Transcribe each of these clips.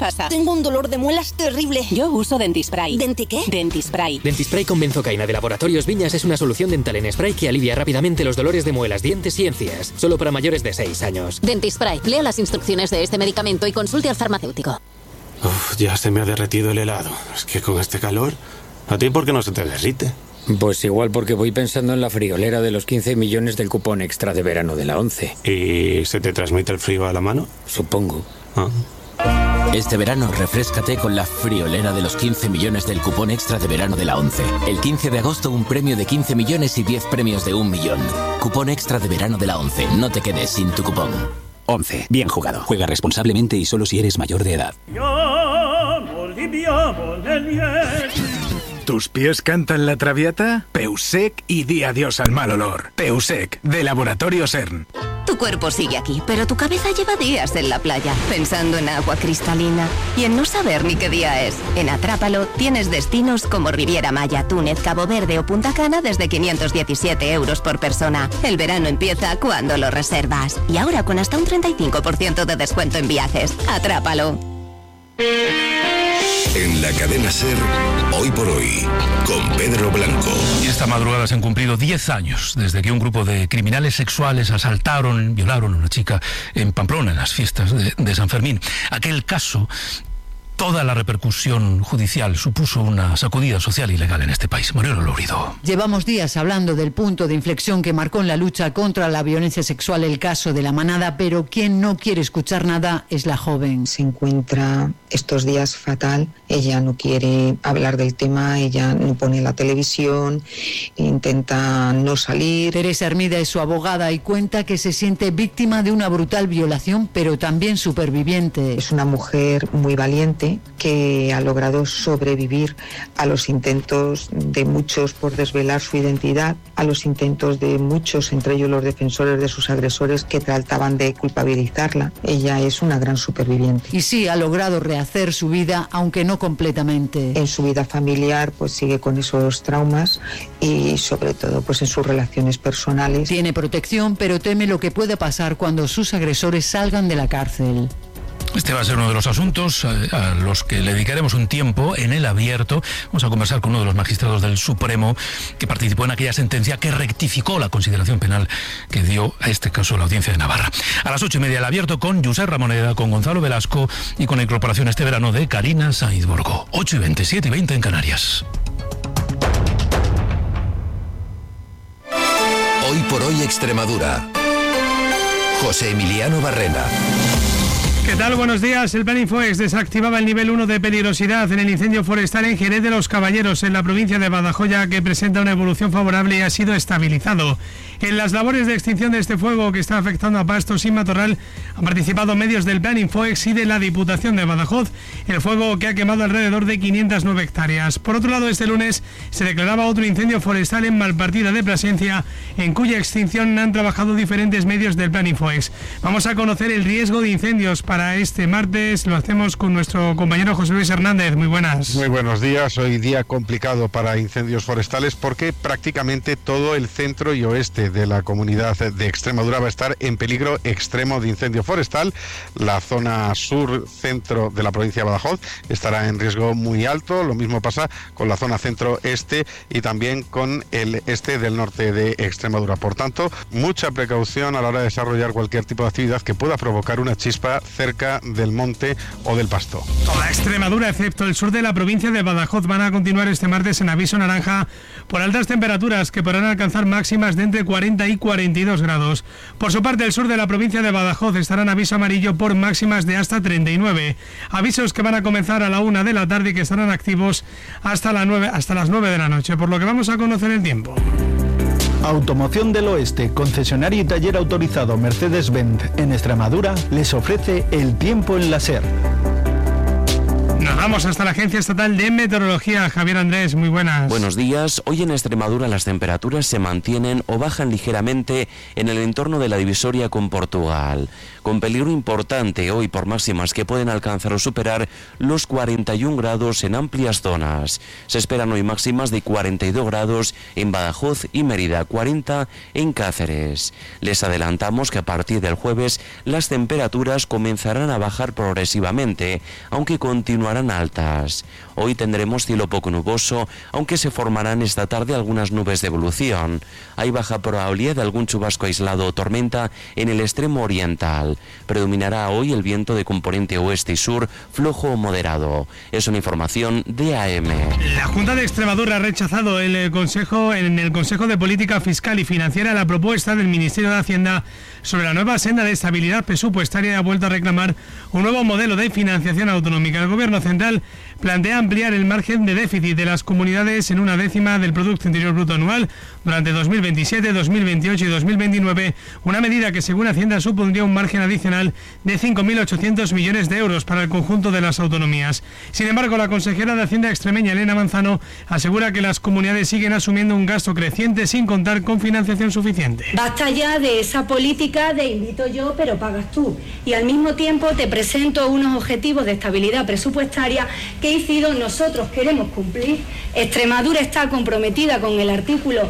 pasa? Tengo un dolor de muelas terrible. Yo uso Dentispray. ¿Denti qué? Dentispray. Dentispray con benzocaína de Laboratorios Viñas es una solución dental en spray que alivia rápidamente los dolores de muelas, dientes y encías. Solo para mayores de 6 años. Dentispray. Lea las instrucciones de este medicamento y consulte al farmacéutico. Ya se me ha derretido el helado. Es que con este calor... ¿A ti por qué no se te derrite? Pues igual porque voy pensando en la friolera de los 15 millones del cupón extra de verano de la 11. ¿Y se te transmite el frío a la mano? Supongo. Este verano refréscate con la friolera de los 15 millones del cupón extra de verano de la 11. El 15 de agosto un premio de 15 millones y 10 premios de 1 millón. Cupón extra de verano de la 11. No te quedes sin tu cupón. 11. Bien jugado. Juega responsablemente y solo si eres mayor de edad. ¿Tus pies cantan la traviata? Peusec y di adiós al mal olor. Peusec, de Laboratorio CERN. Tu cuerpo sigue aquí, pero tu cabeza lleva días en la playa, pensando en agua cristalina y en no saber ni qué día es. En Atrápalo tienes destinos como Riviera Maya, Túnez, Cabo Verde o Punta Cana desde 517 euros por persona. El verano empieza cuando lo reservas. Y ahora con hasta un 35% de descuento en viajes. Atrápalo. En la cadena SER, Hoy por Hoy, con Pedro Blanco. Y esta madrugada se han cumplido 10 años desde que un grupo de criminales sexuales asaltaron, violaron a una chica en Pamplona, en las fiestas de San Fermín. Aquel caso, toda la repercusión judicial supuso una sacudida social y legal en este país. Mariano Lourido. Llevamos días hablando del punto de inflexión que marcó en la lucha contra la violencia sexual el caso de La Manada, pero quien no quiere escuchar nada es la joven. Se encuentra estos días fatal, ella no quiere hablar del tema, ella no pone la televisión, intenta no salir. Teresa Hermida es su abogada y cuenta que se siente víctima de una brutal violación, pero también superviviente. Es una mujer muy valiente que ha logrado sobrevivir a los intentos de muchos por desvelar su identidad, a los intentos de muchos, entre ellos los defensores de sus agresores, que trataban de culpabilizarla. Ella es una gran superviviente. Y sí, ha logrado rehacer su vida, aunque no completamente. En su vida familiar pues sigue con esos traumas y sobre todo pues en sus relaciones personales. Tiene protección, pero teme lo que puede pasar cuando sus agresores salgan de la cárcel. Este va a ser uno de los asuntos a los que le dedicaremos un tiempo en el abierto. Vamos a conversar con uno de los magistrados del Supremo que participó en aquella sentencia que rectificó la consideración penal que dio a este caso la Audiencia de Navarra. A las 8:30 el abierto con Josep Ramoneda, con Gonzalo Velasco y con la incorporación este verano de Karina Sainz Borgo. 8:20, 7:20 en Canarias. Hoy por Hoy Extremadura. José Emiliano Barrena. ¿Qué tal? Buenos días. El Plan Infoex desactivaba el nivel 1 de peligrosidad en el incendio forestal en Jerez de los Caballeros, en la provincia de Badajoz, que presenta una evolución favorable y ha sido estabilizado. En las labores de extinción de este fuego que está afectando a pastos y matorral han participado medios del Plan Infoex y de la Diputación de Badajoz, el fuego que ha quemado alrededor de 509 hectáreas. Por otro lado, este lunes se declaraba otro incendio forestal en Malpartida de Plasencia, en cuya extinción han trabajado diferentes medios del Plan Infoex. Vamos a conocer el riesgo de incendios para este martes. Lo hacemos con nuestro compañero José Luis Hernández. Muy buenas. Muy buenos días. Hoy día complicado para incendios forestales porque prácticamente todo el centro y oeste de la comunidad de Extremadura va a estar en peligro extremo de incendio forestal. La zona sur-centro de la provincia de Badajoz estará en riesgo muy alto. Lo mismo pasa con la zona centro-este y también con el este del norte de Extremadura. Por tanto, mucha precaución a la hora de desarrollar cualquier tipo de actividad que pueda provocar una chispa cerca del monte o del pasto. Toda Extremadura, excepto el sur de la provincia de Badajoz, van a continuar este martes en aviso naranja por altas temperaturas que podrán alcanzar máximas de entre 40 y 42 grados. Por su parte, el sur de la provincia de Badajoz estará en aviso amarillo por máximas de hasta 39. Avisos que van a comenzar a la 1 de la tarde y que estarán activos hasta las 9 de la noche, por lo que vamos a conocer el tiempo. Automoción del Oeste, concesionario y taller autorizado Mercedes-Benz en Extremadura, les ofrece el tiempo en la SER. Nos vamos hasta la Agencia Estatal de Meteorología. Javier Andrés, muy buenas. Buenos días. Hoy en Extremadura las temperaturas se mantienen o bajan ligeramente en el entorno de la divisoria con Portugal, con peligro importante hoy por máximas que pueden alcanzar o superar los 41 grados en amplias zonas. Se esperan hoy máximas de 42 grados en Badajoz y Mérida, 40 en Cáceres. Les adelantamos que a partir del jueves las temperaturas comenzarán a bajar progresivamente, aunque continuarán altas. Hoy tendremos cielo poco nuboso, aunque se formarán esta tarde algunas nubes de evolución. Hay baja probabilidad de algún chubasco aislado o tormenta en el extremo oriental. Predominará hoy el viento de componente oeste y sur, flojo o moderado. Es una información de AM. La Junta de Extremadura ha rechazado en el Consejo de Política Fiscal y Financiera la propuesta del Ministerio de Hacienda sobre la nueva senda de estabilidad presupuestaria y ha vuelto a reclamar un nuevo modelo de financiación autonómica. El Gobierno Central plantea ampliar el margen de déficit de las comunidades en 1/10 del Producto Interior Bruto anual durante 2027, 2028 y 2029, una medida que según Hacienda supondría un margen adicional de 5.800 millones de euros para el conjunto de las autonomías. Sin embargo, la consejera de Hacienda extremeña, Elena Manzano, asegura que las comunidades siguen asumiendo un gasto creciente sin contar con financiación suficiente. Basta ya de esa política de invito yo, pero pagas tú. Y al mismo tiempo te presento unos objetivos de estabilidad presupuestaria que nosotros queremos cumplir. Extremadura está comprometida con el artículo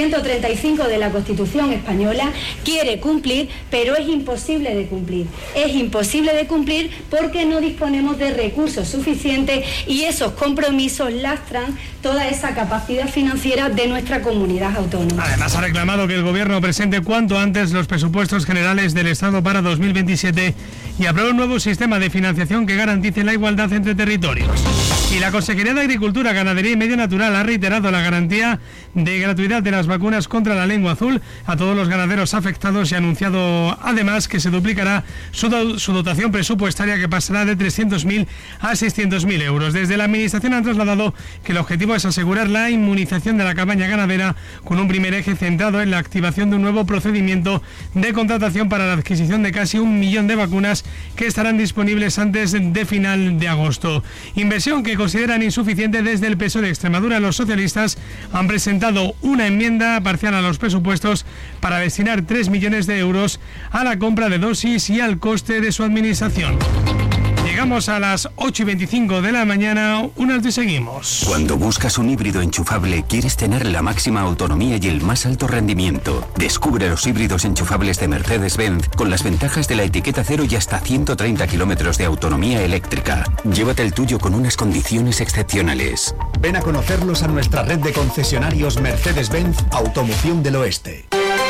135 de la Constitución española, quiere cumplir, pero es imposible de cumplir. Es imposible de cumplir porque no disponemos de recursos suficientes y esos compromisos lastran toda esa capacidad financiera de nuestra comunidad autónoma. Además, ha reclamado que el Gobierno presente cuanto antes los presupuestos generales del Estado para 2027 y apruebe un nuevo sistema de financiación que garantice la igualdad entre territorios. Y la Consejería de Agricultura, Ganadería y Medio Natural ha reiterado la garantía de gratuidad de las vacunas contra la lengua azul a todos los ganaderos afectados y ha anunciado además que se duplicará su dotación presupuestaria, que pasará de 300.000 a 600.000 euros. Desde la Administración han trasladado que el objetivo es asegurar la inmunización de la cabaña ganadera con un primer eje centrado en la activación de un nuevo procedimiento de contratación para la adquisición de casi 1 millón de vacunas que estarán disponibles antes de final de agosto. Inversión que consideran insuficiente desde el PSOE de Extremadura. Los socialistas han presentado una enmienda parcial a los presupuestos para destinar 3 millones de euros a la compra de dosis y al coste de su administración. Llegamos a las 8:25 de la mañana, un alto y seguimos. Cuando buscas un híbrido enchufable, quieres tener la máxima autonomía y el más alto rendimiento. Descubre los híbridos enchufables de Mercedes-Benz con las ventajas de la etiqueta cero y hasta 130 kilómetros de autonomía eléctrica. Llévate el tuyo con unas condiciones excepcionales. Ven a conocerlos a nuestra red de concesionarios Mercedes-Benz Automoción del Oeste.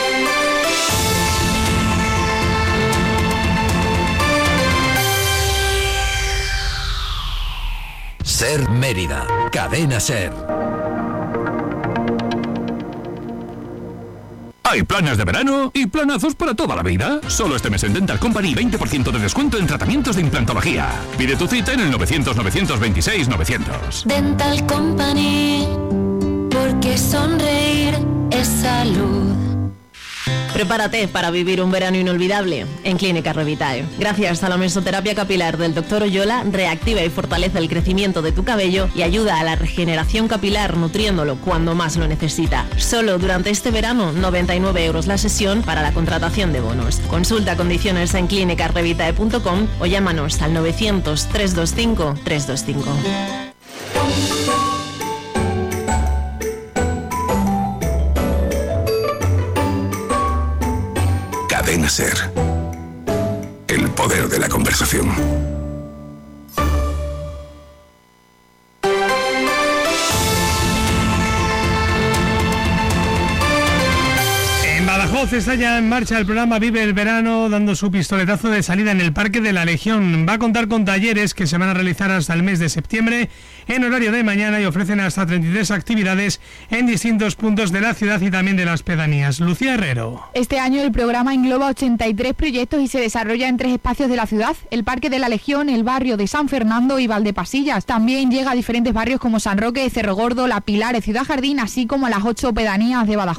Ser Mérida, Cadena Ser. Hay planes de verano y planazos para toda la vida. Solo este mes en Dental Company 20% de descuento en tratamientos de implantología. Pide tu cita en el 900-926-900. Dental Company, porque sonreír es salud. Prepárate para vivir un verano inolvidable en Clínica Revitae. Gracias a la mesoterapia capilar del Dr. Oyola, reactiva y fortalece el crecimiento de tu cabello y ayuda a la regeneración capilar nutriéndolo cuando más lo necesita. Solo durante este verano, 99 euros la sesión para la contratación de bonos. Consulta condiciones en clinicarevitae.com o llámanos al 900 325 325. Cadena Ser. El poder de la conversación. En Badajoz está ya en marcha el programa Vive el Verano, dando su pistoletazo de salida en el Parque de la Legión. Va a contar con talleres que se van a realizar hasta el mes de septiembre en horario de mañana y ofrecen hasta 33 actividades en distintos puntos de la ciudad y también de las pedanías. Lucía Herrero. Este año el programa engloba 83 proyectos y se desarrolla en 3 espacios de la ciudad: el Parque de la Legión, el barrio de San Fernando y Valdepasillas. También llega a diferentes barrios como San Roque, Cerro Gordo, La Pilar, Ciudad Jardín, así como a las 8 pedanías de Badajoz.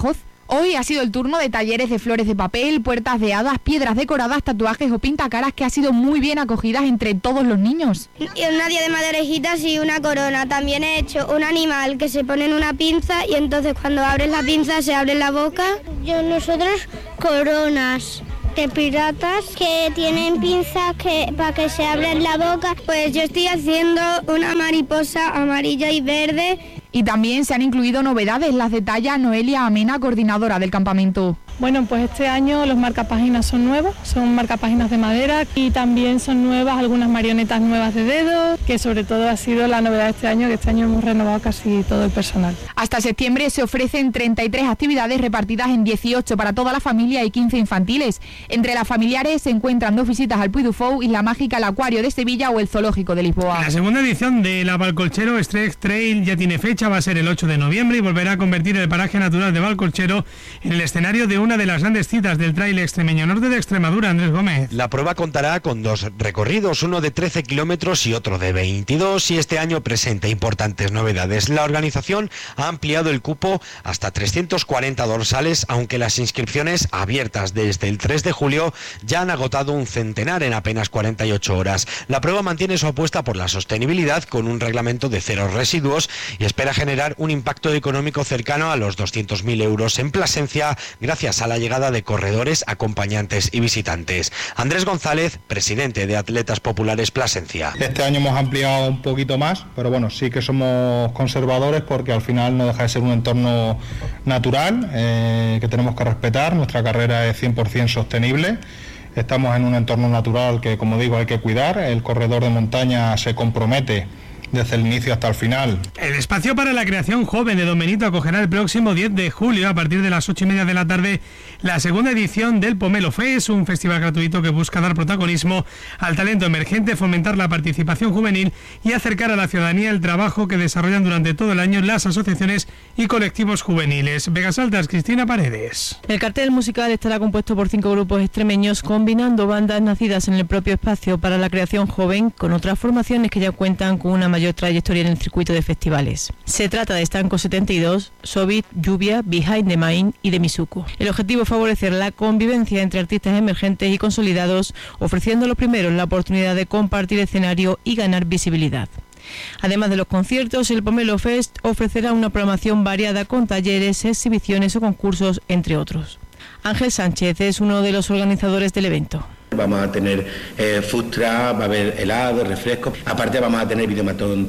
Hoy ha sido el turno de talleres de flores de papel, puertas de hadas, piedras decoradas, tatuajes o pintacaras que ha sido muy bien acogidas entre todos los niños. Y una diadema de orejitas y una corona. También he hecho un animal que se pone en una pinza y entonces cuando abres la pinza se abre la boca. Nosotros coronas de piratas que tienen pinzas para que se abran la boca. Pues yo estoy haciendo una mariposa amarilla y verde. Y también se han incluido novedades, las detalla Noelia Amena, coordinadora del campamento. Bueno, pues este año los marcapáginas son nuevos, son marcapáginas de madera y también son nuevas algunas marionetas nuevas de dedo, que sobre todo ha sido la novedad de este año, que este año hemos renovado casi todo el personal. Hasta septiembre se ofrecen 33 actividades repartidas en 18 para toda la familia y 15 infantiles. Entre las familiares se encuentran 2 visitas al Puy du Fou, Isla Mágica, el Acuario de Sevilla o el Zoológico de Lisboa. La segunda edición de la Valcolchero Stretch Trail ya tiene fecha, va a ser el 8 de noviembre y volverá a convertir el paraje natural de Valcolchero en el escenario de una de las grandes citas del trail extremeño norte de Extremadura. Andrés Gómez. La prueba contará con 2 recorridos, uno de 13 kilómetros y otro de 22, y este año presenta importantes novedades. La organización ha ampliado el cupo hasta 340 dorsales, aunque las inscripciones abiertas desde el 3 de julio ya han agotado un centenar en apenas 48 horas. La prueba mantiene su apuesta por la sostenibilidad con un reglamento de 0 residuos y espera generar un impacto económico cercano a los 200.000 euros en Plasencia gracias a la llegada de corredores, acompañantes y visitantes. Andrés González, presidente de Atletas Populares Plasencia. Este año hemos ampliado un poquito más, pero bueno, sí que somos conservadores porque al final no deja de ser un entorno natural que tenemos que respetar. Nuestra carrera es 100% sostenible. Estamos en un entorno natural que, como digo, hay que cuidar. El corredor de montaña se compromete desde el inicio hasta el final. El espacio para la creación joven de Don Benito acogerá el próximo 10 de julio a partir de las 8:30 de la tarde la segunda edición del Pomelo Fest, un festival gratuito que busca dar protagonismo al talento emergente, fomentar la participación juvenil y acercar a la ciudadanía el trabajo que desarrollan durante todo el año las asociaciones y colectivos juveniles. Vegas Altas, Cristina Paredes. El cartel musical estará compuesto por 5 grupos extremeños combinando bandas nacidas en el propio espacio para la creación joven con otras formaciones que ya cuentan con una mayor trayectoria en el circuito de festivales. Se trata de Estanco 72, Sobit, Lluvia, Behind the Mind y de Misuku. El objetivo es favorecer la convivencia entre artistas emergentes y consolidados, ofreciendo a los primeros la oportunidad de compartir escenario y ganar visibilidad. Además de los conciertos, el Pomelo Fest ofrecerá una programación variada con talleres, exhibiciones o concursos, entre otros. Ángel Sánchez es uno de los organizadores del evento. Vamos a tener food truck, va a haber helado, refrescos. Aparte vamos a tener videomatón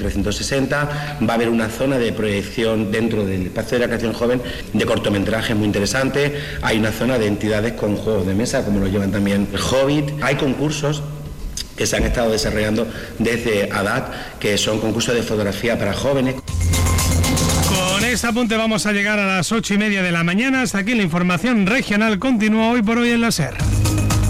360, va a haber una zona de proyección dentro del espacio de la creación joven de cortometrajes muy interesantes. Hay una zona de entidades con juegos de mesa, como lo llevan también el Hobbit. Hay concursos que se han estado desarrollando desde ADAT, que son concursos de fotografía para jóvenes. Con este apunte vamos a llegar a las 8:30 de la mañana. Hasta aquí la información regional continúa hoy por hoy en la SER.